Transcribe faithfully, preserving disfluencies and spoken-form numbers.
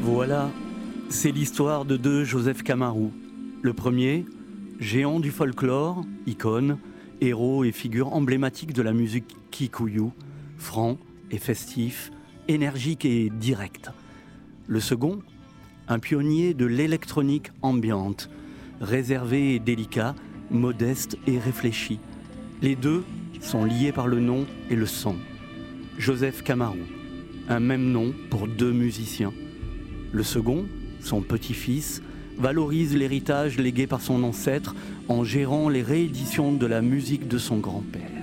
Voilà, c'est l'histoire de deux Joseph Camarou. Le premier, géant du folklore, icône, héros et figure emblématique de la musique kikuyu, franc et festif, énergique et direct. Le second, un pionnier de l'électronique ambiante, réservé et délicat, modeste et réfléchi. Les deux sont liés par le nom et le son. Joseph Camarou, un même nom pour deux musiciens. Le second, son petit-fils, valorise l'héritage légué par son ancêtre en gérant les rééditions de la musique de son grand-père.